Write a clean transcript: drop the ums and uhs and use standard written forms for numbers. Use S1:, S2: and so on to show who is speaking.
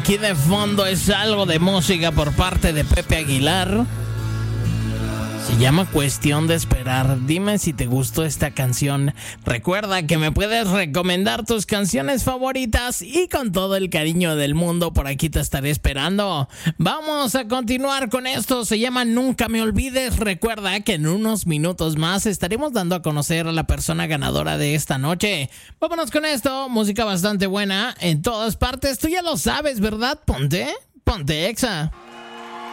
S1: aquí de fondo es algo de música por parte de Pepe Aguilar. Se llama Cuestión de Esperar. Dime si te gustó esta canción. Recuerda que me puedes recomendar tus canciones favoritas y con todo el cariño del mundo por aquí te estaré esperando. Vamos a continuar con esto. Se llama Nunca Me Olvides. Recuerda que en unos minutos más estaremos dando a conocer a la persona ganadora de esta noche. Vámonos con esto. Música bastante buena en todas partes. Tú ya lo sabes, ¿verdad? Ponte Exa.